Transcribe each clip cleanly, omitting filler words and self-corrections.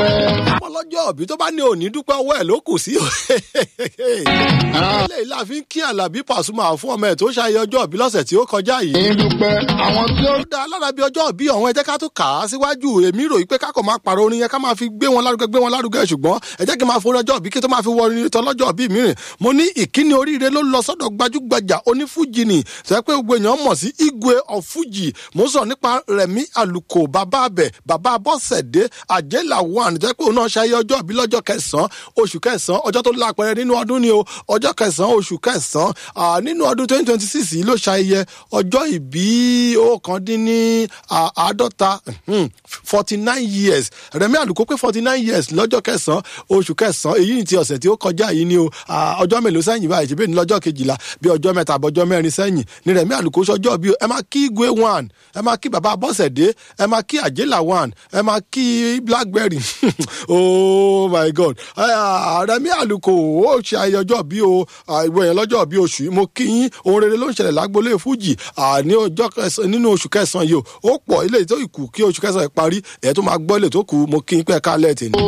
ọmọ lọ́jọ́ òbí tó bá ní òní dúpẹ́ ọwọ́ ẹ̀ ló kù sí. ilé ìlà fi ń kí Àlàbí Pasuma fún ọmọ ẹ̀ tó ṣayẹ ọjọ́ òbí lọ́sẹ̀ tí ó kọjá yìí. ó dá alára bí ọjọ́ òbí ọ̀hún ẹ jẹ́ ká tó kà á síwájú. èmi rò pé kákọ̀ máa pàrọ̀ orin yẹn ká máa fi gbé wọn lárugẹ ṣùgbọ́n ẹ jẹ́ kí n máa forí ọjọ́ òbí kí tó máa fi wọ orin tán lọ́jọ́ òbí mìíràn. mo ní ìkíni oríire ló lọ sọ́dọ̀ gbajúgbajà onífújì ni sọ pé gbogbo èèyàn mọ̀ sí Igwe of Fuji. mo sọ nípa Rẹ̀mí Àlùkò bàbá abẹ bàbá Bọ́sẹ̀dé Àjẹ́là one jẹ́ pé òun náà ṣayẹ ọjọ́ òbí lọ́jọ́ kẹsàn-án oṣù kẹsàn-án ọjọ́ tó lápẹẹrẹ nínú ọdún ni o ọjọ́ kẹsàn-án oṣù kẹsàn-án nínú ọdún 2026 yìí ló ṣayẹ ọjọ́ ìbí $150 49 years. Rẹ̀mí Àlùkò pé 49 years lọ́jọ́ kẹsàn-án oṣù kẹsàn-án èyí ní ti ọ̀sẹ̀ tí ó kọjá yìí ni o ọjọ́ mélòó sẹ́yìn báyìí ṣe bẹ́ẹ̀ ní lọ́jọ́ kejìlá bí ọjọ́ mẹ́ta àbọ̀jọ́ mẹ́rin sẹ́yìn ní Rẹ̀mí Àlùkò ṣọjọ́ bí ẹ máa kí Igwe one ẹ máa kí bàbá Bọ́sẹ̀dé ẹ máa kí Àjẹ́là one ẹ máa kí Blackberry oh my God Rẹ̀mí Àlùkò ó ṣe ayẹyẹ ọjọ́ bí o ìwé yẹn lọ́jọ́ bí oṣù mo kí yín ohun rere ló ń ṣẹlẹ̀ lágbolé fújì ní ọjọ́ nínú oṣù kẹsàn-án yìí ó pọ̀ ilé tó ìkù kí oṣù kẹsàn-án parí ẹ̀ tó máa gbọ́ ilé tó kù mo kí yín pé ká lẹ́ẹ̀tì ni.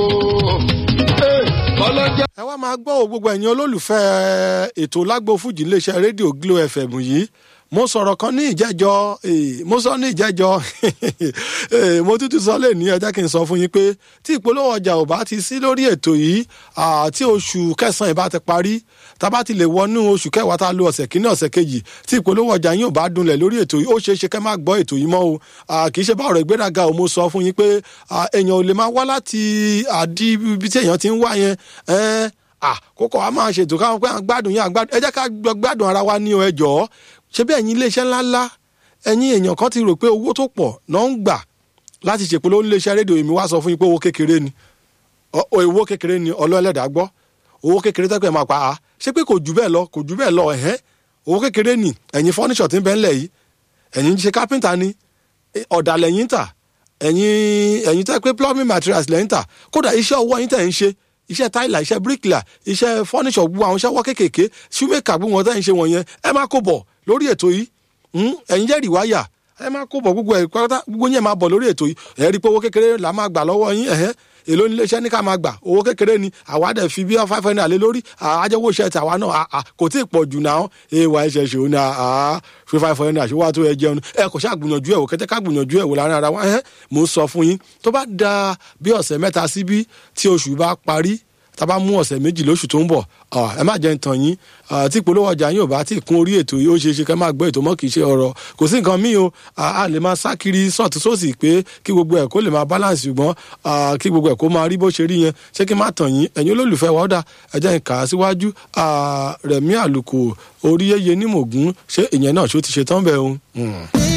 ẹ wá máa gbọ́ gbogbo ẹ̀yin olólùfẹ́ ètò lágbo fújì iléeṣẹ́ rédíò Glo FM yìí mo sọ̀rọ̀ kan ní ìjẹ́jọ́ mo tútù sọ lè ní ẹ jẹ́ kí n sọ fún yín pé tí ìpolówó ọjà ò bá ti sí lórí ètò yìí tí oṣù kẹsàn-án ìbá ti parí tá bá ti lè wọnú oṣù kẹwàá tá a lo ọ̀sẹ̀ kìíní ọ̀sẹ̀ kejì tí ìpolówó ọjà yín ò bá dunlẹ̀ lórí ètò yìí ó ṣeé ṣe kẹ́ máa gbọ́ ètò yìí mọ́ o kì í ṣe bá ọ̀rọ̀ ìgbéraga ò mo sọ fún yín pé èèyàn ò lè máa wá láti àdí ibi tí èèyàn ti ń wá yẹn kókò wa máa ṣètò káwọn pé àgbádùn yẹn ẹ jẹ́ ká gbádùn ara wa ní o ẹ jọ̀ọ́ ṣe bí ẹ̀yin iléeṣẹ́ ńláńlá ẹ̀yin èèyàn kan ti rò pé owó tó pọ̀ náà ń gbà láti ṣèpolówó iléeṣẹ́ rédíò èmi wá sọ fún yín pé owó kékeré ni ọlọ́ẹ̀lẹ́dàá gbọ́ owó kékeré tẹ́pẹ́ máa pa á ṣé pé kò jù bẹ́ẹ̀ lọ owó kékeré ni ẹ̀yin fọ́níṣọ̀ tí ń bẹ ńlẹ̀ yìí ẹ̀yin ṣe kápẹ́ńtà ni ọ̀dà lẹ́yìn tà ẹ̀yin tẹ́ pé plumbing materials lẹ́yìn tà kódà iṣẹ́ ọwọ́ yín tẹ̀ ń ṣe iṣẹ́ táìlà iṣẹ́ bíríkìlà iṣẹ́ fọ́níṣọ̀ gbogbo àwọn iṣẹ́ wọ́ kéékèèké ṣúmẹ́kà gbogbo wọn tẹ́ ń ṣe wọ̀nyẹn ẹ máa kó bọ̀ lórí ètò yìí ẹ̀yin jẹ́ rìwáyà ẹ máa kó bọ̀ gbogbo ẹ̀ pátá gbogbo yẹn máa bọ̀ lórí ètò yìí ẹ rí i pé owó kékeré là máa gbà lọ́wọ́ yín èló nílé iṣẹ́ ní ká máa gbà owó kékeré ni àwa dẹ̀ fi bí 500 naira lé lórí àjẹwò iṣẹ́ tí àwa náà kò tí ì pọ̀ jù náà èèwà ẹ̀ṣẹ̀ ṣòwò ní fi 500 naira ṣe wá tó ẹ jẹun ẹ kò ṣáà gbìyànjú ẹ̀ wò kẹ́tẹ́ ká gbìyànjú ẹ̀ wò láàrin ara wa mo ń sọ fún yín tó bá da bí ọ̀sẹ̀ mẹ́ta síbí tí oṣù bá parí tá bá mú ọ̀sẹ̀ méjì lóṣù tó ń bọ̀ ẹ má jẹ́ ń tàn yín tí ìpolówó ọjà yín ò bá tí kún orí ètò yìí ó ṣeé ṣe kẹ́ máa gbọ́ ètò mọ́ kì í ṣe ọ̀rọ̀ kò sí nǹkan míì o a lè máa sá kiri sọ́ọ̀tún sósì pé kí gbogbo ẹ̀ kó lè máa balance ṣùgbọ́n kí gbogbo ẹ̀ kó máa rí bó ṣe rí yẹn ṣé kí n má tàn yín ẹ̀yin olólùfẹ́ wa ó dà ẹ jẹ́ n kà á síwájú Rẹ̀mí Àlùkò orí yéye ní mògún ṣé ìyẹn náà ṣó ti ṣe tán bẹ́ẹ̀ o.